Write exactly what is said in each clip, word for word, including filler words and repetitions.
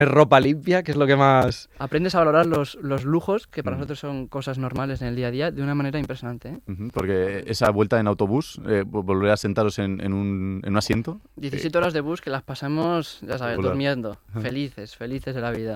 ropa limpia, que es lo que más... Aprendes a valorar los, los lujos, que para Mm. nosotros son cosas normales en el día a día, de una manera impresionante, ¿eh? Ujú, porque esa vuelta en autobús, eh, volver a sentaros en, en, un, en un asiento. diecisiete horas de bus que las pasamos, ya sabes, Regular. durmiendo. Felices, felices de la vida.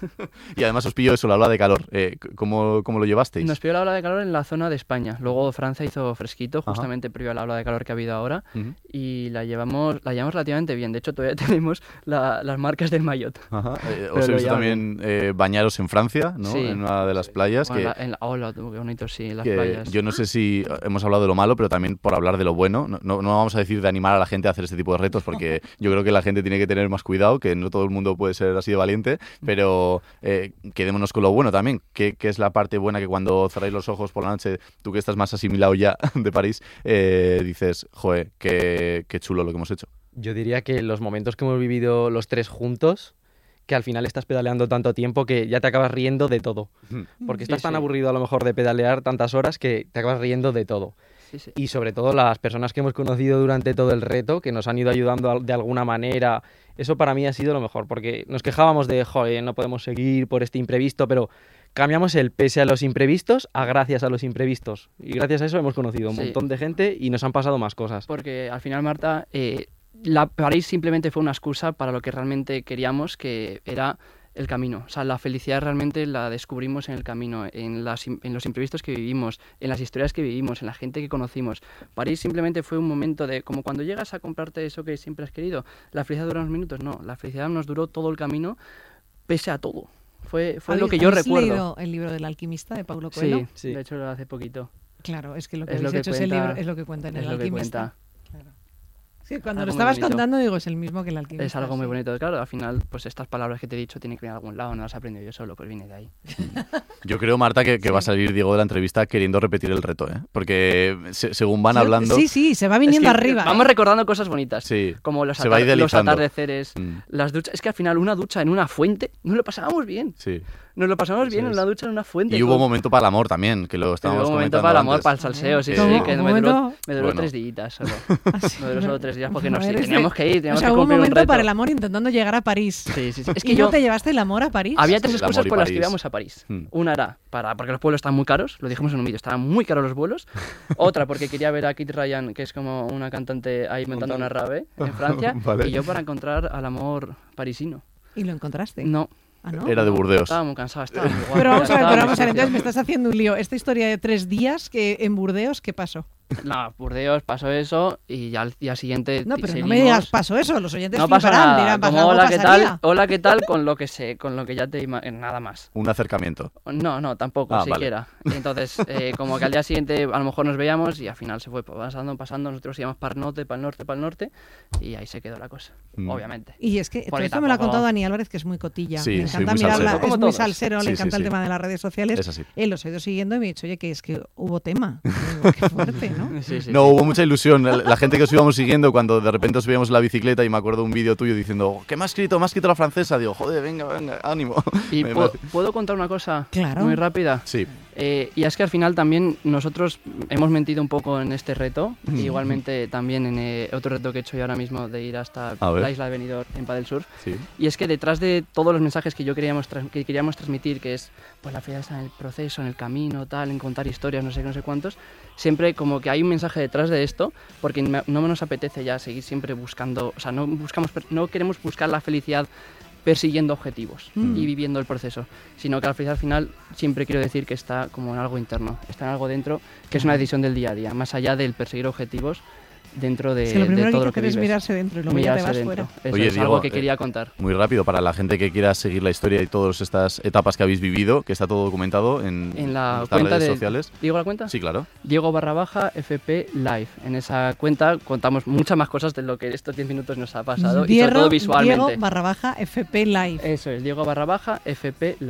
Y además os pillo eso, la ola de calor. Eh, ¿cómo, ¿Cómo lo llevasteis? Nos pilló la ola de calor en la zona de España. Luego Francia hizo fresquito, Ajá. justamente previo a la ola de calor que ha habido ahora. Ujú. Y la llevamos, la llevamos relativamente bien. De hecho, todavía tenemos la- las marcas del maillot. Ajá. Eh, Pero os he lo visto lleva también eh, bañaros en Francia, ¿no? Sí. En una de las playas. Bueno, que, la, en la ola, tú, qué bonito, sí, en las que playas. yo no sé si hemos hablado de lo malo, pero también por hablar de lo bueno. No, no, no vamos a decir de animar a la gente a hacer este tipo de retos, porque yo creo que la gente tiene que tener más cuidado, que no todo el mundo puede ser así de valiente, pero eh, quedémonos con lo bueno también. ¿Qué, ¿Qué es la parte buena que cuando cerráis los ojos por la noche, tú que estás más asimilado ya de París, eh, dices, joder, qué, qué chulo lo que hemos hecho? Yo diría que los momentos que hemos vivido los tres juntos, que al final estás pedaleando tanto tiempo que ya te acabas riendo de todo. Porque Sí, estás tan sí. aburrido a lo mejor de pedalear tantas horas que te acabas riendo de todo. Sí, sí. Y sobre todo las personas que hemos conocido durante todo el reto, que nos han ido ayudando al- de alguna manera, eso para mí ha sido lo mejor, porque nos quejábamos de, joder, no podemos seguir por este imprevisto, pero cambiamos el pese a los imprevistos a gracias a los imprevistos. Y gracias a eso hemos conocido un Sí. montón de gente y nos han pasado más cosas. Porque al final, Marta, eh, la París simplemente fue una excusa para lo que realmente queríamos, que era el camino. O sea, la felicidad realmente la descubrimos en el camino, en, las, im- en los imprevistos que vivimos, en las historias que vivimos, en la gente que conocimos. París simplemente fue un momento de, como cuando llegas a comprarte eso que siempre has querido, la felicidad dura unos minutos. No, la felicidad nos duró todo el camino, pese a todo. Fue, fue lo ¿Habéis- que yo habéis recuerdo. leído el libro del alquimista de Paulo Coelho? Sí, Sí. de hecho hace poquito. Claro, es que lo que Es habéis lo que hecho ese cuenta- libro es lo que cuenta en Es el lo que alquimista. cuenta. Claro. Sí, cuando Algo lo muy estabas bonito. contando digo, es el mismo que el alquimista. Es algo muy sí. bonito. Claro, al final, pues estas palabras que te he dicho tienen que venir de algún lado, no las he aprendido yo solo, pues viene de ahí. Yo creo, Marta, que, que va a salir Diego de la entrevista queriendo repetir el reto, ¿eh? Porque se- según van Yo- hablando... Sí, sí, se va Es viniendo que arriba. Vamos ¿eh? recordando cosas bonitas, Sí, como los, se va atar- los idealizando. atardeceres, Mm, las duchas. Es que al final una ducha en una fuente, nos lo pasábamos bien. sí. Nos lo pasamos bien Eso en es. una ducha en una fuente. Y hubo con- momento para el amor también, que lo Y estábamos hubo un momento comentando para el amor, antes. para el salseo, sí, ¿Cómo? sí, que ¿Un me duró, momento? me duró Bueno. tres días solo. Ah, sí, Me duró solo tres días porque A no sé, ver, teníamos este- que ir, teníamos o sea, que hubo un cumplir un momento reto. para el amor intentando llegar a París. Sí, sí, sí. Es ¿Y que no yo... te llevaste el amor a París? Había tres El amor excusas y por las que París. íbamos a París. Hmm. Una era para, porque los vuelos están muy caros, lo dijimos en un vídeo, estaban muy caros los vuelos. Otra porque quería ver a Kit Ryan, que es como una cantante ahí montando una rave en Francia. Vale. Y yo para encontrar al amor parisino. ¿Y lo encontraste? No, Ah, ¿no? Era de Burdeos. estaba muy cansado, estaba muy guapo. Pero vamos a ver, estaba pero muy vamos a ver, sucio. entonces me estás haciendo un lío. Esta historia de tres días que en Burdeos, ¿qué pasó? No, Burdeos pasó eso y ya al día siguiente No, pero no seguimos. me digas pasó eso, los oyentes No pasa fliparán, nada, dirán, como "Algo hola, ¿qué pasaría". tal? Hola, ¿qué tal? Con lo que sé, con lo que ya te imaginas, nada más. Un acercamiento. No, no, tampoco, Ah, vale. siquiera. Y entonces, eh, como que al día siguiente a lo mejor nos veíamos y al final se fue pasando, pasando, nosotros íbamos para el norte, para el norte, para el norte y ahí se quedó la cosa, Mm. obviamente. Y es que todo Porque esto me lo ha tampoco- contado Dani Álvarez, que es muy cotilla. Sí, me soy encanta muy mirarla, salsero. es Como muy todos. salsero, Sí, le sí, encanta el sí. tema de las redes sociales. Es así. Él los he ido siguiendo y me ha dicho, oye, que es que hubo tema. Digo, qué fuerte, ¿no? Sí, sí, No, sí. hubo mucha ilusión. La, la gente que os íbamos siguiendo, cuando de repente os veíamos en la bicicleta y me acuerdo un vídeo tuyo diciendo, ¿qué me ha escrito? Me ha escrito la francesa. Digo, joder, venga, venga, ánimo. Y Me- pu- me- ¿puedo contar una cosa Claro. muy rápida? Sí. Eh, y es que al final también nosotros hemos mentido un poco en este reto, y igualmente también en eh, otro reto que he hecho yo ahora mismo de ir hasta A ver. la isla de Benidorm en Padel Surf. Sí. Y es que detrás de todos los mensajes que yo queríamos, tras- que queríamos transmitir, que es pues la felicidad está en el proceso, en el camino, tal, en contar historias, no sé qué, no sé cuántos, siempre como que hay un mensaje detrás de esto, porque me- no nos apetece ya seguir siempre buscando, o sea, no buscamos, per- no queremos buscar la felicidad persiguiendo objetivos Mm. y viviendo el proceso, sino que la felicidad al final siempre quiero decir que está como en algo interno, está en algo dentro, que es una decisión del día a día, más allá del perseguir objetivos dentro de, Es que lo de primero que todo hay que lo que hacer es vives. mirarse dentro y luego ya te Mirarse vas dentro. fuera. Eso Oye, es Diego, algo que eh, quería contar. Muy rápido, para la gente que quiera seguir la historia y todas estas etapas que habéis vivido, que está todo documentado en, En la estas cuenta redes de... sociales. ¿Digo la cuenta? Sí, claro. Diego barra baja F P Live. En esa cuenta contamos muchas más cosas de lo que estos diez minutos nos ha pasado y sobre Diego, todo visualmente. Diego barra baja F P Live. Eso es, Diego barra baja F P Live.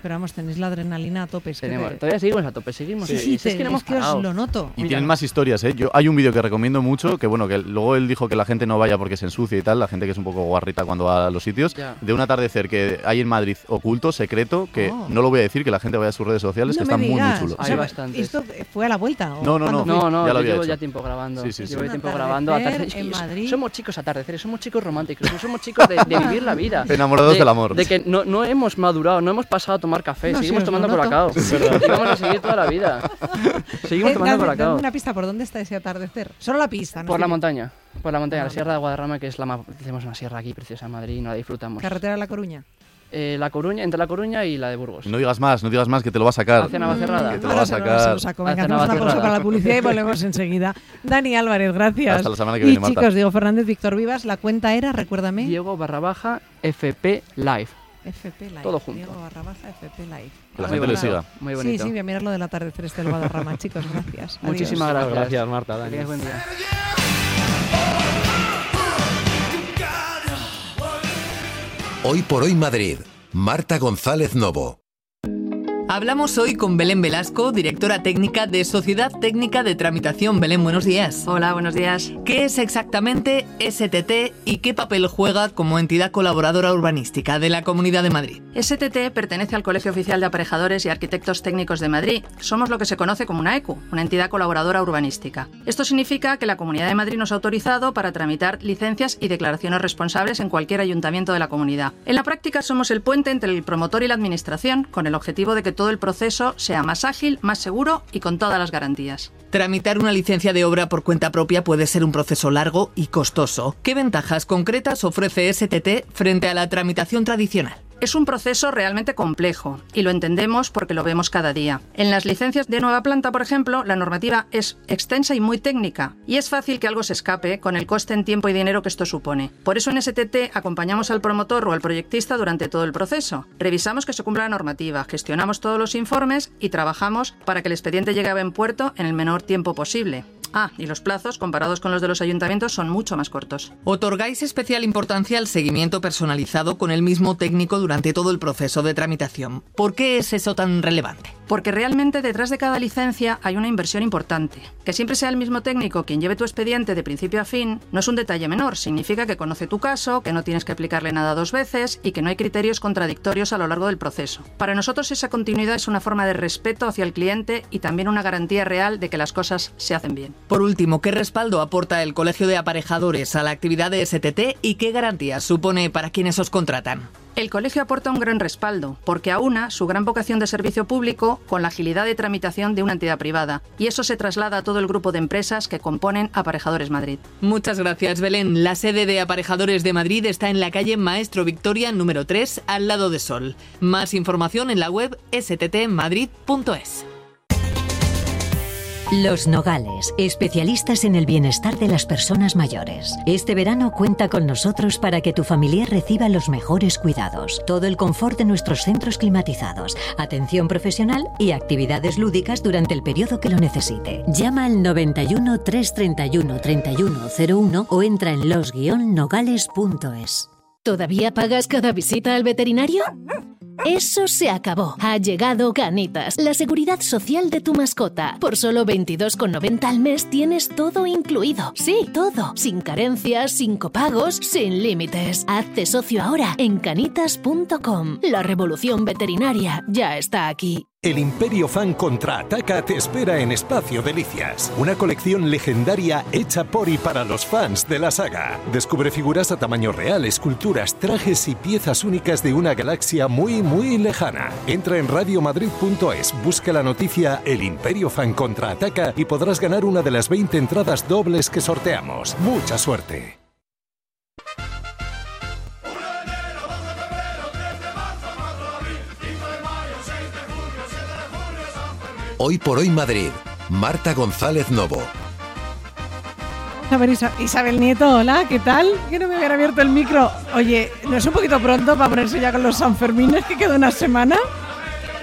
Pero vamos, tenéis la adrenalina a tope. Es que Tenemos, te- todavía seguimos a tope, seguimos. Sí, eh, sí, es que te- no hemos es que os parado. lo noto. Y Mira. tienen más historias, ¿eh? Yo, hay un vídeo que recomiendo mucho, que bueno, que luego él dijo que la gente no vaya porque se ensucia y tal, la gente que es un poco guarrita cuando va a los sitios, Ya. de un atardecer que hay en Madrid oculto, secreto, que Oh. no lo voy a decir, que la gente vaya a sus redes sociales, No que me está muy, muy digas. chulo. O Hay sea, bastantes. ¿Esto fue a la vuelta? o No, no, cuándo no. fue? No, no, Ya lo yo había llevo hecho. ya tiempo grabando. Sí, sí, sí. Llevo Un tiempo atardecer grabando. atardeceres. en Y so- Madrid. Somos chicos atardeceres, somos chicos románticos, no somos chicos de, de vivir la vida. Enamorados De- del amor. De que no, no hemos madurado, no hemos pasado a tomar café, No, sí, seguimos os lo tomando noto. colacao. Y vamos a seguir toda la vida. Seguimos Eh, tomando dadme- colacao. dadme una pista, ¿por dónde está ese atardecer? Solo la pista, ¿no? Por la Sí. montaña, por la montaña, Ah, la Sierra de Guadarrama, que es la más... Tenemos una sierra aquí preciosa en Madrid y no la disfrutamos. Carretera a La Coruña. Eh, la Coruña, entre La Coruña y la de Burgos. No digas más, no digas más, que te lo va a sacar. Hacia Navacerrada. Que te lo Ahora va a se lo- sacar. se lo saco. Venga, Hacia hacemos una pausa Navacerrada. para la publicidad y volvemos enseguida. Dani Álvarez, gracias. Hasta la semana que y viene, Marta. chicos, Diego Fernández, Víctor Vivas, la cuenta era, recuérdame. Diego barra baja F P Live. F P Live. Todo junto. Diego barra baja F P Live. Que la Muy gente le bonito, siga. Muy Sí, bonito. sí, voy a mirar lo del atardecer este del Guadarrama. Chicos, gracias. Adiós. Muchísimas gracias. Gracias, Marta, Dani. Que tengáis buen día. Hoy por hoy Madrid. Marta González Novo. Hablamos hoy con Belén Velasco, directora técnica de Sociedad Técnica de Tramitación. Belén, buenos días. Hola, buenos días. ¿Qué es exactamente S T T y qué papel juega como entidad colaboradora urbanística de la Comunidad de Madrid? S T T pertenece al Colegio Oficial de Aparejadores y Arquitectos Técnicos de Madrid. Somos lo que se conoce como una E C U, una entidad colaboradora urbanística. Esto significa que la Comunidad de Madrid nos ha autorizado para tramitar licencias y declaraciones responsables en cualquier ayuntamiento de la comunidad. En la práctica somos el puente entre el promotor y la administración, con el objetivo de que todo el proceso sea más ágil, más seguro y con todas las garantías. Tramitar una licencia de obra por cuenta propia puede ser un proceso largo y costoso. ¿Qué ventajas concretas ofrece S T T frente a la tramitación tradicional? Es un proceso realmente complejo y lo entendemos porque lo vemos cada día. En las licencias de nueva planta, por ejemplo, la normativa es extensa y muy técnica y es fácil que algo se escape con el coste en tiempo y dinero que esto supone. Por eso en S T T acompañamos al promotor o al proyectista durante todo el proceso. Revisamos que se cumpla la normativa, gestionamos todos los informes y trabajamos para que el expediente llegue a buen puerto en el menor tiempo posible. Ah, y los plazos, comparados con los de los ayuntamientos, son mucho más cortos. ¿Otorgáis especial importancia al seguimiento personalizado con el mismo técnico durante todo el proceso de tramitación? ¿Por qué es eso tan relevante? Porque realmente detrás de cada licencia hay una inversión importante. Que siempre sea el mismo técnico quien lleve tu expediente de principio a fin no es un detalle menor. Significa que conoce tu caso, que no tienes que aplicarle nada dos veces y que no hay criterios contradictorios a lo largo del proceso. Para nosotros esa continuidad es una forma de respeto hacia el cliente y también una garantía real de que las cosas se hacen bien. Por último, ¿qué respaldo aporta el Colegio de Aparejadores a la actividad de S T T y qué garantías supone para quienes os contratan? El colegio aporta un gran respaldo, porque aúna su gran vocación de servicio público con la agilidad de tramitación de una entidad privada, y eso se traslada a todo el grupo de empresas que componen Aparejadores Madrid. Muchas gracias, Belén. La sede de Aparejadores de Madrid está en la calle Maestro Victoria número tres, al lado de Sol. Más información en la web s t t madrid punto es. Los Nogales, especialistas en el bienestar de las personas mayores. Este verano cuenta con nosotros para que tu familiar reciba los mejores cuidados, todo el confort de nuestros centros climatizados, atención profesional y actividades lúdicas durante el periodo que lo necesite. Llama al noventa y uno, trescientos treinta y uno, treinta y uno cero uno o entra en los guion nogales punto es. ¿Todavía pagas cada visita al veterinario? Eso se acabó. Ha llegado Canitas, la seguridad social de tu mascota. Por solo veintidós con noventa al mes tienes todo incluido. Sí, todo. Sin carencias, sin copagos, sin límites. Hazte socio ahora en canitas punto com. La revolución veterinaria ya está aquí. El Imperio Fan contraataca te espera en Espacio Delicias, una colección legendaria hecha por y para los fans de la saga. Descubre figuras a tamaño real, esculturas, trajes y piezas únicas de una galaxia muy, muy lejana. Entra en radio madrid punto es, busca la noticia El Imperio Fan contraataca y podrás ganar una de las veinte entradas dobles que sorteamos. ¡Mucha suerte! Hoy por hoy Madrid. Marta González Novo. A ver, Isa- Isabel Nieto, hola, ¿qué tal? Que no me hubiera abierto el micro. Oye, ¿no es un poquito pronto para ponerse ya con los Sanfermines que queda una semana?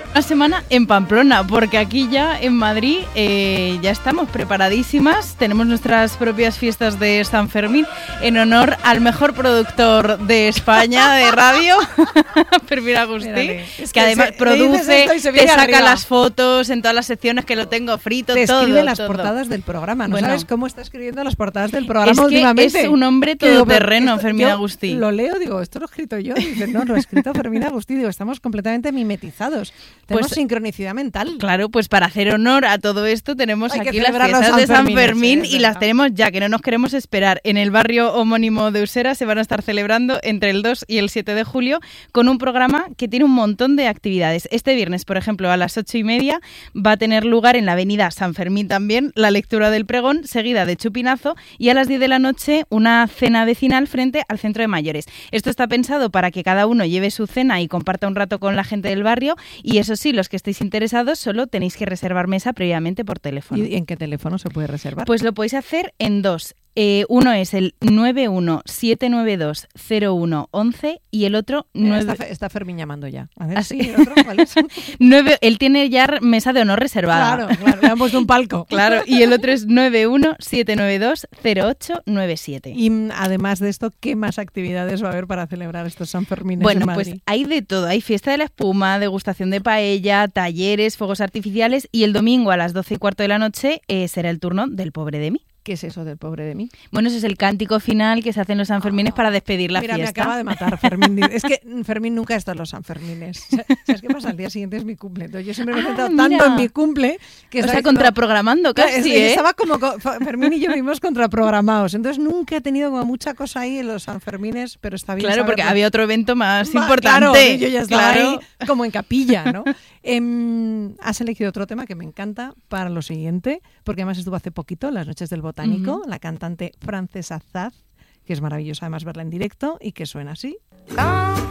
Una semana en Pamplona, porque aquí ya en Madrid eh, ya estamos preparadísimas. Tenemos nuestras propias fiestas de San Fermín en honor al mejor productor de España de radio, Fermín Agustí, Mírale, es que, que además se- produce, esto y se te viene saca arriba. las fotos en todas las secciones que lo tengo frito, Te todo. escribe las todo. portadas del programa. No Bueno. sabes cómo está escribiendo las portadas del programa Es que últimamente. es un hombre Que digo, pero todoterreno, esto- Fermín yo Agustí. Lo leo, digo, esto lo he escrito yo. Y dice, no, lo ha escrito Fermín Agustí. Digo, estamos completamente mimetizados. Tenemos Pues- sincronicidad mental. Claro, pues para hacer honor a todo esto tenemos Hay que aquí las celebrar los fiestas de San Sanfermines, Fermín sí, es y las verdad. tenemos ya, que no nos queremos esperar. En el barrio homónimo de Usera se van a estar celebrando entre el dos y el siete de julio con un programa que tiene un montón de actividades. Este viernes, por ejemplo, a las ocho y media va a tener lugar en la avenida San Fermín también la lectura del pregón, seguida de chupinazo, y a las diez de la noche una cena vecinal frente al centro de mayores. Esto está pensado para que cada uno lleve su cena y comparta un rato con la gente del barrio, y eso sí, los que estéis interesados solo tenéis que reservar mesa previamente por teléfono. ¿Y en qué teléfono se puede reservar? Pues lo podéis hacer en dos. Eh, uno es el nueve uno siete nueve dos cero uno once y el otro Mira, nueve... está, Fe- está Fermín llamando ya. A ver, ¿Ah, sí, sí? el otro, ¿cuál es? nueve, él tiene ya mesa de honor reservada. Claro, claro, le han puesto un palco. Claro, y el otro es nueve uno siete nueve dos cero ocho nueve siete. Y mm, además de esto, ¿qué más actividades va a haber para celebrar estos Sanfermines Bueno, en Madrid? pues hay de todo. Hay fiesta de la espuma, degustación de paella, talleres, fuegos artificiales y el domingo a las doce y cuarto de la noche eh, será el turno del Pobre de mí. ¿Qué es eso del Pobre de mí? Bueno, ese es el cántico final que se hace en los Sanfermines para despedir la Mira, fiesta. me acaba de matar Fermín. Es que Fermín nunca está en los Sanfermines. ¿Sabes qué pasa? Al día siguiente es mi cumple. Entonces yo siempre me he Ah, centrado mira. tanto en mi cumple que O estaba sea, diciendo- contraprogramando Claro, casi, es- ¿eh? Estaba como co- Fermín y yo vivimos contraprogramados. Entonces nunca he tenido como mucha cosa ahí en los Sanfermines, pero está bien Claro, porque saberlo. había otro evento más Va, importante. Claro, y yo ya estaba Claro. ahí como en capilla, ¿no? Em, has elegido otro tema que me encanta para lo siguiente, porque además estuvo hace poquito en las Noches del Botánico, Ujú. la cantante Frances Azaz, que es maravillosa además verla en directo y que suena así.